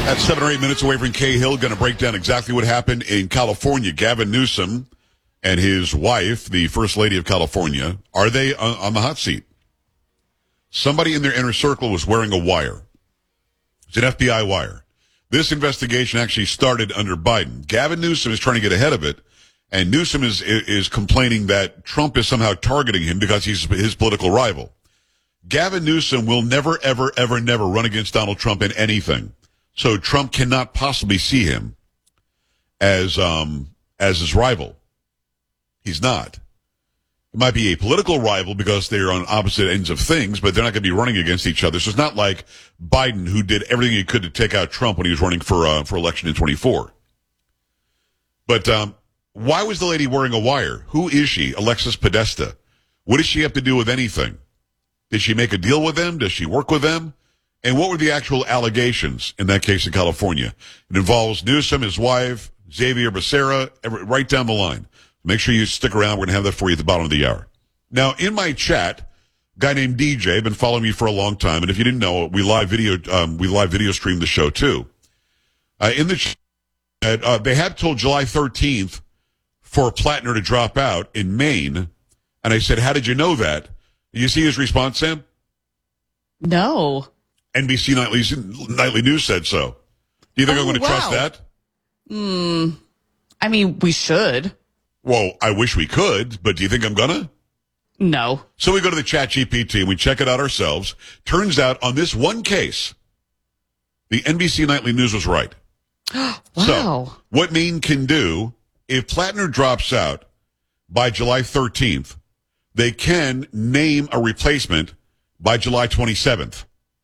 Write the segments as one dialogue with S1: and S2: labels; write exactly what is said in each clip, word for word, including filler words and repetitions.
S1: At seven or eight minutes away from Cahill, going to break down exactly what happened in California. Gavin Newsom and his wife, the First Lady of California, are they on, on the hot seat? Somebody in their inner circle was wearing a wire. It's an F B I wire. This investigation actually started under Biden. Gavin Newsom is trying to get ahead of it, and Newsom is is complaining that Trump is somehow targeting him because he's his political rival. Gavin Newsom will never, ever, ever, never run against Donald Trump in anything. So Trump cannot possibly see him as um as his rival. He's not. It might be a political rival because they're on opposite ends of things, but they're not going to be running against each other. So it's not like Biden, who did everything he could to take out Trump when he was running for uh, for election in twenty-four. But um why was the lady wearing a wire? Who is she? Alexis Podesta. What does she have to do with anything? Did she make a deal with them? Does she work with them? And what were the actual allegations in that case in California? It involves Newsom, his wife, Xavier Becerra, every, right down the line. Make sure you stick around. We're going to have that for you at the bottom of the hour. Now, in my chat, a guy named D J, been following me for a long time, and if you didn't know, we live video, um, we live video stream the show too. Uh, in the chat, uh, they had till July thirteenth for Plattner to drop out in Maine, and I said, "How did you know that?" You see his response, Sam?
S2: No.
S1: N B C Nightly, Nightly News said so. Do you think
S2: oh,
S1: I'm going to
S2: wow.
S1: trust that?
S2: Hmm. I mean, we should.
S1: Well, I wish we could, but do you think I'm going to?
S2: No.
S1: So we go to the Chat G P T and we check it out ourselves. Turns out on this one case, the N B C Nightly News was right.
S2: Wow.
S1: So what Maine can do, if Plattner drops out by July thirteenth, they can name a replacement by July twenty-seventh.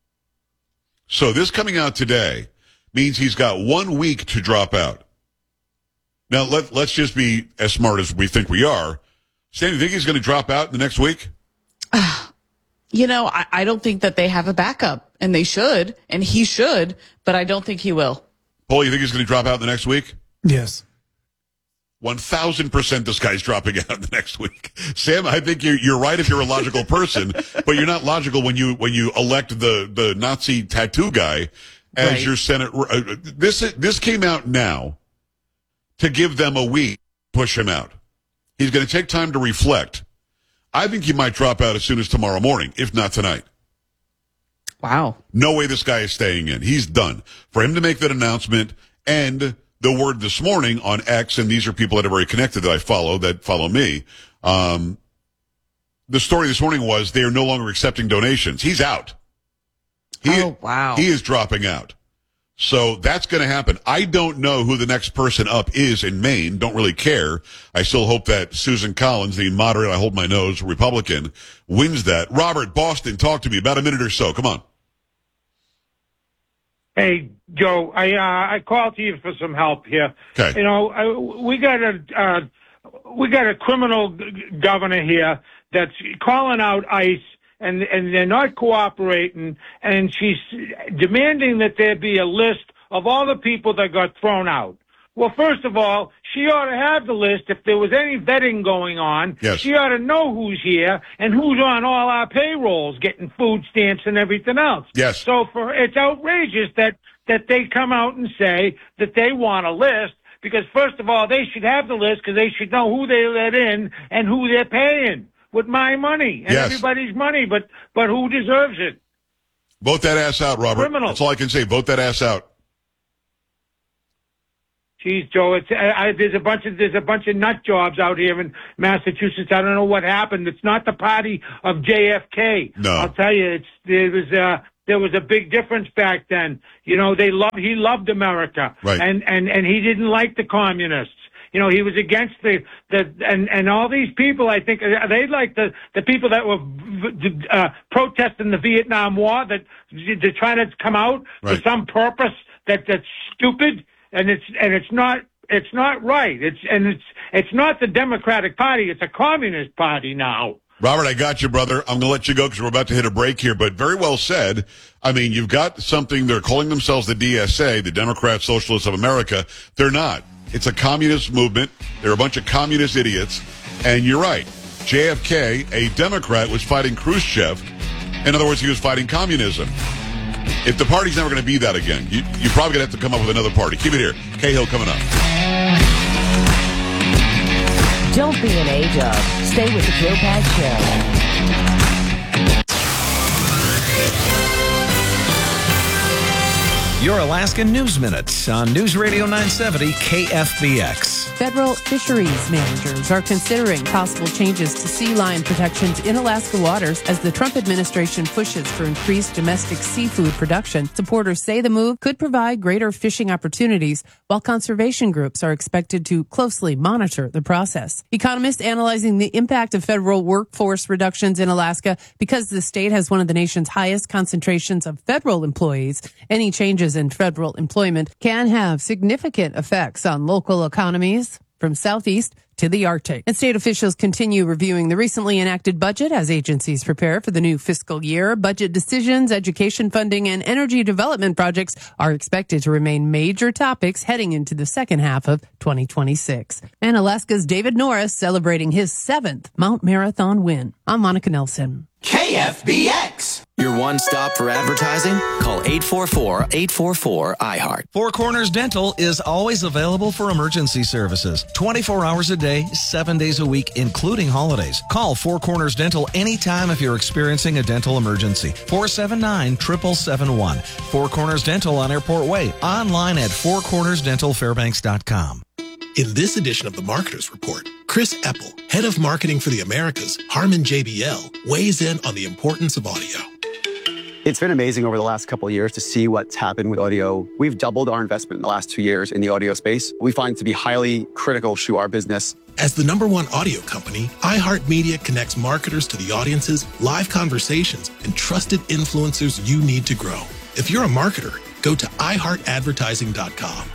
S1: So this coming out today means he's got one week to drop out. Now, let, let's just be as smart as we think we are. Stan, do you think he's going to drop out in the next week?
S2: Uh, you know, I, I don't think that they have a backup, and they should, and he should, but I don't think he will.
S1: Paul, you think he's going to drop out in the next week?
S3: Yes.
S1: one thousand percent this guy's dropping out the next week. Sam, I think you're, you're right if you're a logical person, but you're not logical when you when you elect the, the Nazi tattoo guy as
S2: right.
S1: your Senate. Uh, this this came out now to give them a week to push him out. He's going to take time to reflect. I think he might drop out as soon as tomorrow morning, if not tonight.
S2: Wow.
S1: No way this guy is staying in. He's done. For him to make that announcement and the word this morning on X, and these are people that are very connected that I follow, that follow me. Um, the story this morning was they are no longer accepting donations. He's out. He,
S2: oh, wow.
S1: He is dropping out. So that's going to happen. I don't know who the next person up is in Maine. Don't really care. I still hope that Susan Collins, the moderate, I hold my nose, Republican, wins that. Robert, Boston, talk to me about a minute or so. Come on.
S4: Hey, Joe, I uh, I called to you for some help here.
S1: Okay.
S4: You know, I, we got a uh, we got a criminal g- governor here that's calling out ICE, and and they're not cooperating, and she's demanding that there be a list of all the people that got thrown out. Well, first of all, she ought to have the list. If there was any vetting going on,
S1: yes.
S4: She ought to know who's here and who's on all our payrolls, getting food stamps and everything else.
S1: Yes.
S4: So for it's outrageous that that they come out and say that they want a list, because first of all, they should have the list because they should know who they let in and who they're paying with my money and
S1: yes.
S4: everybody's money, but but who deserves it?
S1: Vote that ass out, Robert.
S4: Criminals.
S1: That's all I can say. Vote that ass out.
S4: Geez, Joe, it's I, I, there's a bunch of there's a bunch of nut jobs out here in Massachusetts. I don't know what happened. It's not the party of J F K.
S1: No,
S4: I'll tell you, it's there was a there was a big difference back then. You know, they loved he loved America,
S1: right.
S4: and and and he didn't like the communists. You know, he was against the the and and all these people. I think they like the the people that were uh, protesting the Vietnam War, that they're trying to come out
S1: right.
S4: for some purpose that that's stupid. And it's and it's not it's not right. It's and it's it's not the Democratic Party. It's a Communist Party now.
S1: Robert, I got you, brother. I'm going to let you go because we're about to hit a break here. But very well said. I mean, you've got something. They're calling themselves the D S A, the Democrat Socialists of America. They're not. It's a communist movement. They're a bunch of communist idiots. And you're right. J F K, a Democrat, was fighting Khrushchev. In other words, he was fighting communism. If the party's never going to be that again, you, you're probably going to have to come up with another party. Keep it here. Cahill coming up.
S3: Don't be an A-dub. Stay with the Joe Pad Show.
S5: Your Alaska News Minute on News Radio nine seventy K F B X.
S6: Federal fisheries managers are considering possible changes to sea lion protections in Alaska waters as the Trump administration pushes for increased domestic seafood production. Supporters say the move could provide greater fishing opportunities, while conservation groups are expected to closely monitor the process. Economists analyzing the impact of federal workforce reductions in Alaska because the state has one of the nation's highest concentrations of federal employees. Any changes in federal employment can have significant effects on local economies from southeast to the Arctic. And state officials continue reviewing the recently enacted budget as agencies prepare for the new fiscal year. Budget decisions, education funding, and energy development projects are expected to remain major topics heading into the second half of twenty twenty-six. And Alaska's David Norris celebrating his seventh Mount Marathon win. I'm Monica Nelson.
S7: K F B X.
S8: Your one stop for advertising? Call eight four four, eight four four, I heart.
S5: Four Corners Dental is always available for emergency services. twenty-four hours a day, seven days a week, including holidays. Call Four Corners Dental anytime if you're experiencing a dental emergency. four seven nine, seven seven seven one. Four Corners Dental on Airport Way. Online at four corners dental fairbanks dot com.
S9: In this edition of the Marketers Report, Chris Eppel, head of marketing for the Americas, Harman J B L, weighs in on the importance of audio.
S10: It's been amazing over the last couple of years to see what's happened with audio. We've doubled our investment in the last two years in the audio space. We find it to be highly critical to our business.
S9: As the number one audio company, iHeartMedia connects marketers to the audiences, live conversations, and trusted influencers you need to grow. If you're a marketer, go to i heart advertising dot com.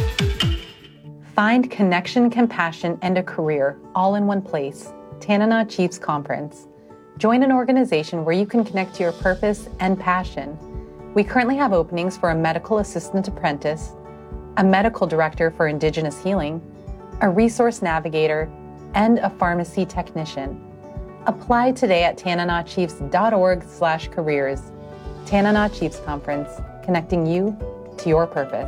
S11: Find connection, compassion, and a career all in one place. Tanana Chiefs Conference. Join an organization where you can connect to your purpose and passion. We currently have openings for a medical assistant apprentice, a medical director for Indigenous healing, a resource navigator, and a pharmacy technician. Apply today at tananachiefs.org slash careers. Tanana Chiefs Conference, connecting you to your purpose.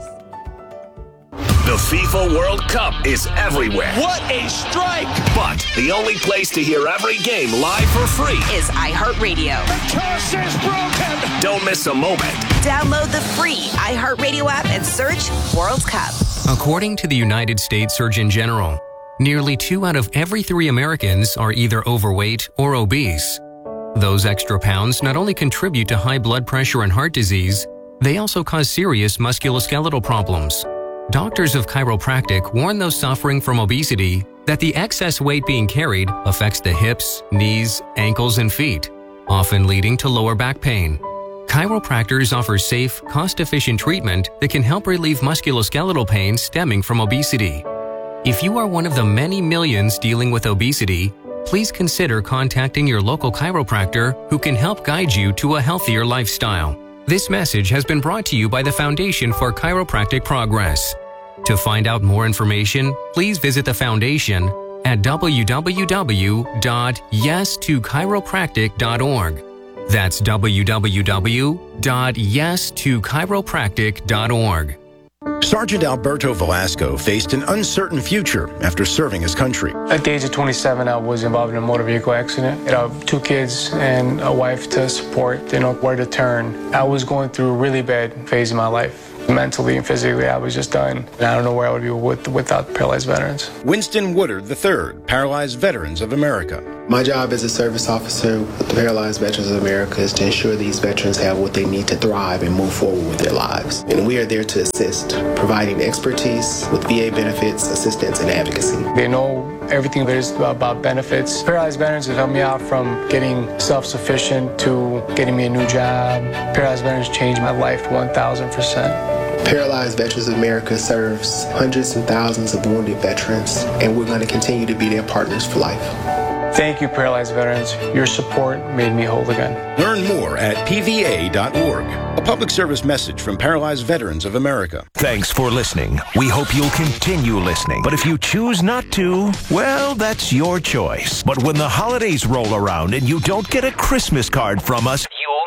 S7: The FIFA World Cup is everywhere.
S12: What a strike!
S7: But the only place to hear every game live for free
S13: is iHeartRadio.
S12: The toss is broken!
S7: Don't miss a moment.
S13: Download the free iHeartRadio app and search World Cup.
S14: According to the United States Surgeon General, nearly two out of every three Americans are either overweight or obese. Those extra pounds not only contribute to high blood pressure and heart disease, they also cause serious musculoskeletal problems. Doctors of chiropractic warn those suffering from obesity that the excess weight being carried affects the hips, knees, ankles, and feet, often leading to lower back pain. Chiropractors offer safe, cost-efficient treatment that can help relieve musculoskeletal pain stemming from obesity. If you are one of the many millions dealing with obesity, please consider contacting your local chiropractor who can help guide you to a healthier lifestyle. This message has been brought to you by the Foundation for Chiropractic Progress. To find out more information, please visit the foundation at w w w dot yes to chiropractic dot org. That's w w w dot yes to chiropractic dot org.
S15: Sergeant Alberto Velasco faced an uncertain future after serving his country.
S16: At the age of twenty-seven, I was involved in a motor vehicle accident. I have two kids and a wife to support, didn't know where to turn. I was going through a really bad phase of my life. Mentally and physically, I was just done. And I don't know where I would be with, without paralyzed veterans.
S15: Winston Woodard the third, Paralyzed Veterans of America.
S17: My job as a service officer with the Paralyzed Veterans of America is to ensure these veterans have what they need to thrive and move forward with their lives. And we are there to assist, providing expertise with V A benefits, assistance, and advocacy.
S16: They know everything there is about benefits. Paralyzed Veterans have helped me out from getting self-sufficient to getting me a new job. Paralyzed Veterans changed my life one thousand percent.
S17: Paralyzed Veterans of America serves hundreds and thousands of wounded veterans, and we're going to continue to be their partners for life.
S16: Thank you, Paralyzed Veterans. Your support made me whole again.
S15: Learn more at p v a dot org. A public service message from Paralyzed Veterans of America.
S18: Thanks for listening. We hope you'll continue listening. But if you choose not to, well, that's your choice. But when the holidays roll around and you don't get a Christmas card from us, you'll know why.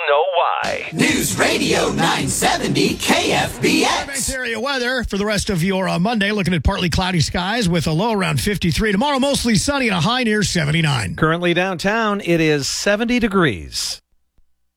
S18: by
S19: News Radio nine seventy K F B X.
S20: Fairbanks area weather for the rest of your uh, Monday. Looking at partly cloudy skies with a low around fifty-three. Tomorrow, mostly sunny and a high near seventy-nine.
S5: Currently downtown, it is seventy degrees.